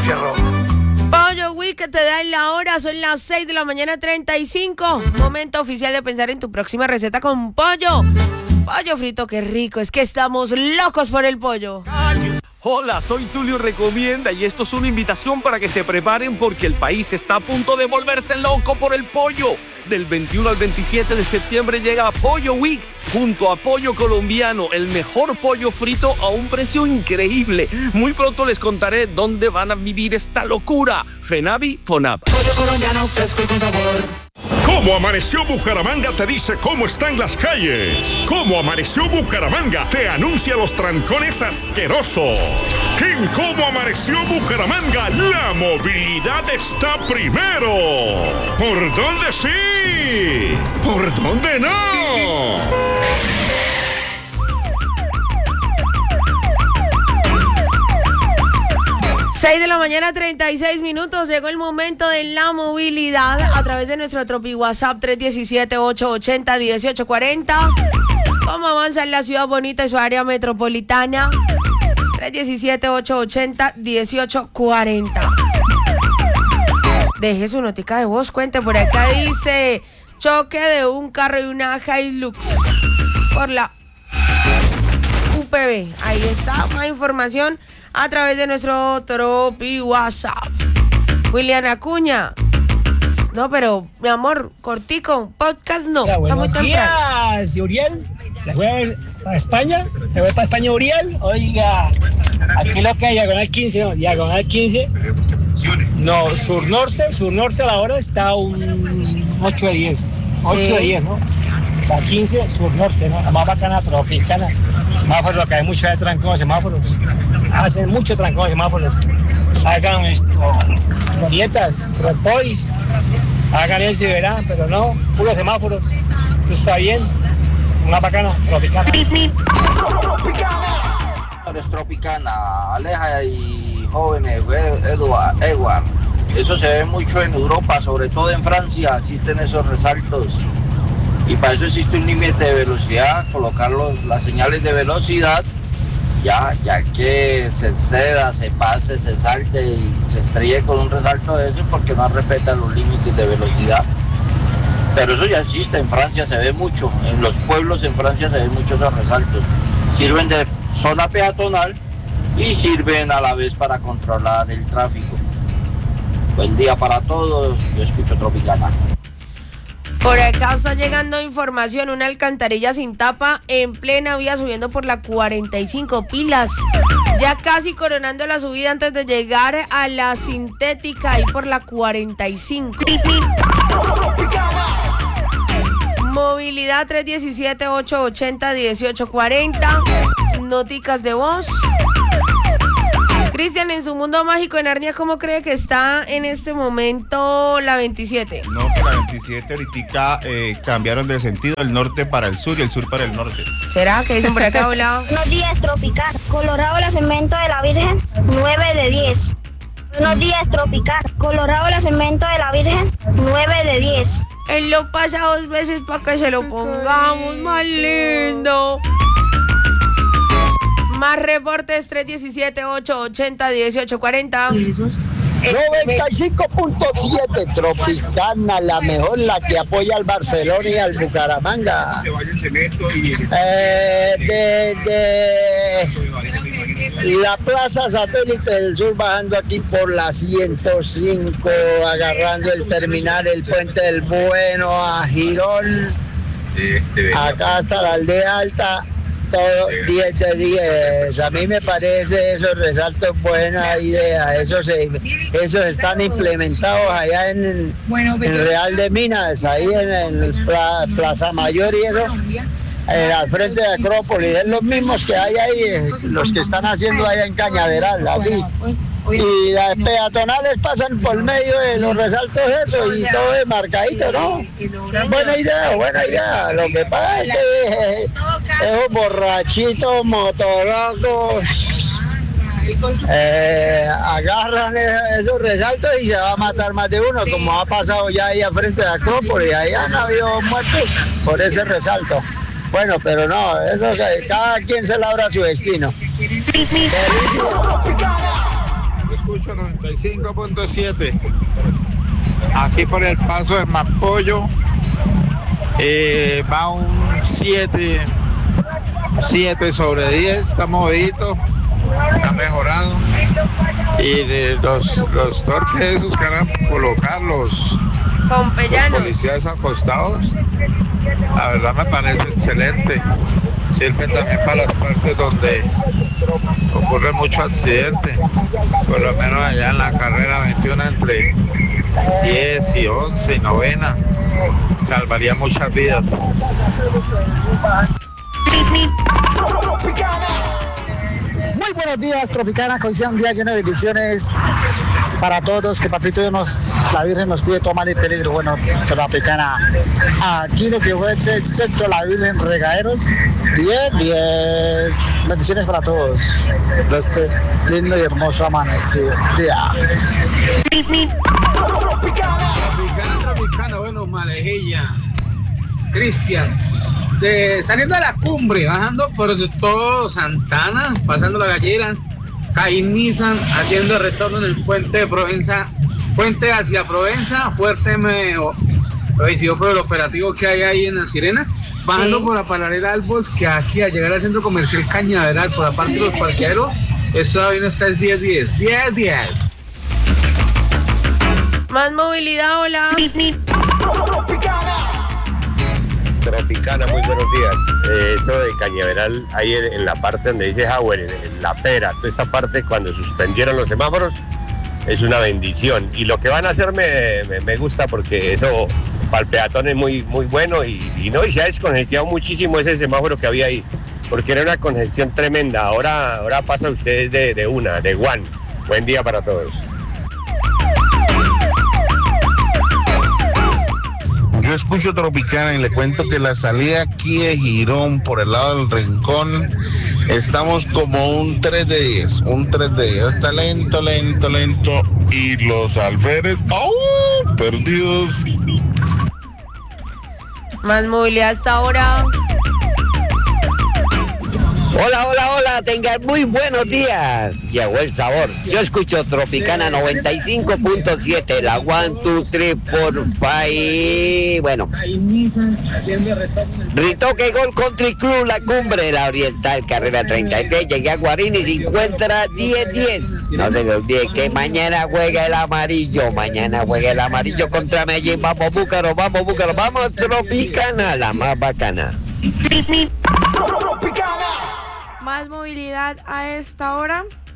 fierro. Pollo Week que te da en la hora, son las 6 de la mañana 35. Momento oficial de pensar en tu próxima receta con pollo. Pollo frito, qué rico, es que estamos locos por el pollo. Hola, soy Tulio Recomienda y esto es una invitación para que se preparen porque el país está a punto de volverse loco por el pollo. Del 21 al 27 de septiembre llega Pollo Week junto a Pollo Colombiano, el mejor pollo frito a un precio increíble. Muy pronto les contaré dónde van a vivir esta locura. Fenavi Ponab. Pollo colombiano fresco y con sabor. ¿Cómo amaneció Bucaramanga? Te dice cómo están las calles. ¿Cómo amaneció Bucaramanga? Te anuncia los trancones asquerosos. En ¿Cómo amaneció Bucaramanga? La movilidad está primero. ¿Por dónde sí? ¿Por dónde no? 6 de la mañana, 36 minutos. Llegó el momento de la movilidad a través de nuestro Tropi WhatsApp 317-880-1840. ¿Cómo avanza en la ciudad bonita y su área metropolitana? 317-880-1840. Deje su notica de voz, cuente. Por acá dice: choque de un carro y una Hilux por la UPB. Ahí está, más información a través de nuestro Tropi WhatsApp. William Acuña. No, pero, mi amor, cortico, podcast no. Hola, está muy buenos temprano. días, Uriel. ¿Se fue para España? ¿Se fue para España, Uriel? Oiga, aquí lo que hay, diagonal 15, no, diagonal 15. No, sur-norte a la hora está un 8 de 10. 8 de 10, ¿no? La 15, sur-norte, ¿no? La más bacana, tropicana. Semáforos, que hay mucho de trancón de semáforos. Hacen mucho trancón de semáforos. Hagan glorietas, repois, hagan eso y verán, pero no, puros semáforos. Está bien, una bacana, tropicana. Es tropicana, Aleja y jóvenes, Edward. Eso se ve mucho en Europa, sobre todo en Francia, existen esos resaltos. Y para eso existe un límite de velocidad, colocar las señales de velocidad, ya que se exceda, se pase, se salte y se estrelle con un resalto de eso porque no respeta los límites de velocidad. Pero eso ya existe, en Francia se ve mucho, en los pueblos en Francia se ven muchos esos resaltos. Sirven de zona peatonal y sirven a la vez para controlar el tráfico. Buen día para todos, yo escucho Tropicana. Por acá está llegando información, una alcantarilla sin tapa en plena vía subiendo por la 45 pilas. Ya casi coronando la subida antes de llegar a la sintética ahí por la 45. Movilidad 317-880-1840. Noticas de voz. Cristian, en su mundo mágico en Arnia, ¿cómo cree que está en este momento la 27? No, que la 27 ahorita cambiaron de sentido, el norte para el sur y el sur para el norte. ¿Será que dicen por acá, hola? Buenos días, Tropical. Colorado, la Cemento de la Virgen, 9 de 10. Buenos días, Tropical. Colorado, la Cemento de la Virgen, 9 de 10. Él lo pasa 2 veces para que se lo pongamos más lindo. Más reportes, 317-880-1840. 95.7 Tropicana, la mejor, la que apoya al Barcelona y al Bucaramanga. La Plaza Satélite del Sur bajando aquí por la 105, agarrando el terminal, el Puente del Bueno a Girón, acá hasta la Aldea Alta. Todo 10 de 10. A mí me parece esos resaltos buena idea. Esos están implementados allá en Real de Minas, ahí en Plaza Mayor y eso, al frente de Acrópolis. Es los mismos que hay ahí, los que están haciendo allá en Cañaveral, así. Y las peatonales pasan por medio de los resaltos eso y todo es marcadito, ¿no? Buena idea. Lo que pasa es que esos borrachitos motolocos agarran esos resaltos y se va a matar más de uno, como ha pasado ya ahí al frente de Acrópolis. Ahí han habido muertos por ese resalto. Bueno, pero no, eso cada quien se labra su destino. escucho 95.7. Aquí por el paso de Mapollo va un 7 sobre 10, está movidito, ha mejorado. Y de los torques esos que van a colocar los policías acostados, la verdad me parece excelente. Sirven también para las partes donde ocurre mucho accidente, por lo menos allá en la carrera 21 entre 10 y 11 y novena, salvaría muchas vidas. Muy buenos días, Tropicana, que hoy sea un día lleno de bendiciones para todos, que Papito Dios, la Virgen nos pide tomar el peligro. Bueno, Tropicana, aquí lo que fue el centro la Virgen Regaderos, 10. Bendiciones para todos de este lindo y hermoso amanecer. Tropicana, bueno, Malejilla, Cristian. Saliendo de la cumbre, bajando por todo Santana, pasando la Gallera, Cainizan, haciendo el retorno en el puente de Provenza, puente hacia Provenza, fuerte lo 22 por el operativo que hay ahí en La Sirena, bajando por la Palarera del Bosque, aquí a llegar al centro comercial Cañaveral, por la parte de los parqueaderos, eso bien está es 10. Más movilidad, hola. Tropicana, muy buenos días. Eso de Cañaveral, ahí en la parte donde dice Howard, en La Pera, toda esa parte cuando suspendieron los semáforos, es una bendición. Y lo que van a hacer me gusta porque eso para el peatón es muy bueno y se ha descongestionado muchísimo ese semáforo que había ahí, porque era una congestión tremenda. Ahora pasa ustedes de one. Buen día para todos. Yo escucho Tropicana y le cuento que la salida aquí de Girón por el lado del Rincón estamos como un 3 de 10. Está lento y los alférez perdidos. Más movilidad hasta ahora. Hola, tengan muy buenos días. Llegó el sabor. Yo escucho Tropicana 95.7, la 1, 2, 3, 4, 5. Bueno. Ritoque Gol Country Club, la cumbre, la Oriental, carrera 33. Llegué a Guarín y se encuentra 10. No se le olvide que mañana juega el amarillo. Contra Medellín. Vamos, Búcaro. Vamos, Tropicana, la más bacana. Más movilidad a esta hora.